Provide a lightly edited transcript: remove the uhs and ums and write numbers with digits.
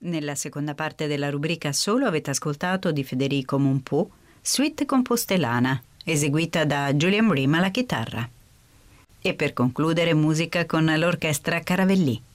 Nella seconda parte della rubrica Solo avete ascoltato di Federico Monpù Suite Compostelana, eseguita da Julian Bream alla chitarra. E per concludere musica con l'orchestra Caravellì.